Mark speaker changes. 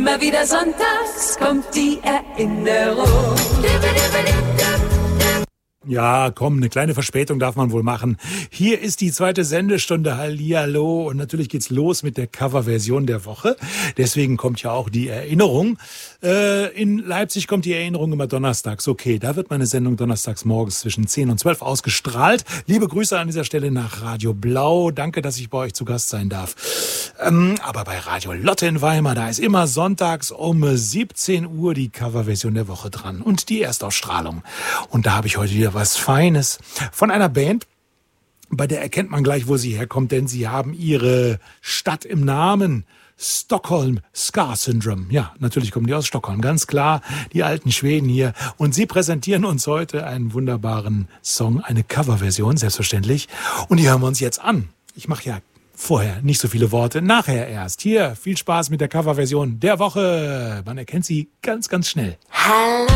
Speaker 1: Immer wieder sonntags kommt die Erinnerung.
Speaker 2: Ja, komm, eine kleine Verspätung darf man wohl machen. Hier ist die zweite Sendestunde, hallihallo. Und natürlich geht's los mit der Coverversion der Woche. Deswegen kommt ja auch die Erinnerung. In Leipzig kommt die Erinnerung immer donnerstags. Okay, da wird meine Sendung donnerstags morgens zwischen 10 und 12 ausgestrahlt. Liebe Grüße an dieser Stelle nach Radio Blau. Danke, dass ich bei euch zu Gast sein darf. Aber bei Radio Lotte in Weimar, da ist immer sonntags um 17 Uhr die Coverversion der Woche dran. Und die Erstausstrahlung. Und da habe ich heute wieder was Feines von einer Band, bei der erkennt man gleich, wo sie herkommt, denn sie haben ihre Stadt im Namen. Stockholm Scar Syndrome. Ja, natürlich kommen die aus Stockholm, ganz klar, die alten Schweden hier. Und sie präsentieren uns heute einen wunderbaren Song, eine Coverversion, selbstverständlich. Und die hören wir uns jetzt an. Ich mache ja vorher nicht so viele Worte, nachher erst. Hier, viel Spaß mit der Coverversion der Woche. Man erkennt sie ganz, ganz schnell.
Speaker 1: Hallo.